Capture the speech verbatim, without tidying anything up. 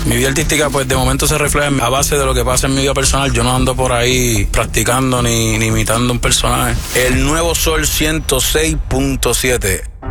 Mi vida artística, pues de momento se refleja a base de lo que pasa en mi vida personal. Yo no ando por ahí practicando ni, ni imitando un personaje. El Nuevo Sol ciento seis punto siete.